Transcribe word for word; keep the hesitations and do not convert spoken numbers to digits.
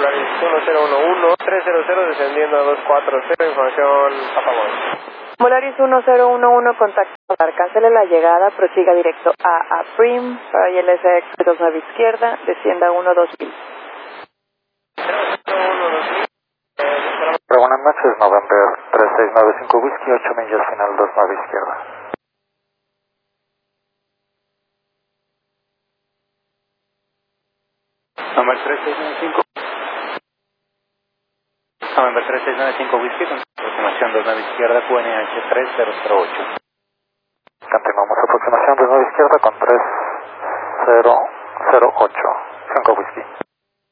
Volaris uno cero uno uno tres cero cero descendiendo a dos cuatro cero, información Papagón. Volaris uno cero uno uno, contacto radar, cancele la llegada, prosiga directo a Aprim, para I L S X dos nueve izquierda, descienda uno dos mil. Buenas noches, November tres seis nueve cinco Whisky, ocho millas final dos nueve izquierda. November tres seis nueve cinco. November tres seis nueve cinco Whisky, con aproximación dos nueve izquierda, Q N H tres cero cero ocho. Continuamos aproximación dos nueve izquierda con tres cero cero ocho, cinco Whisky.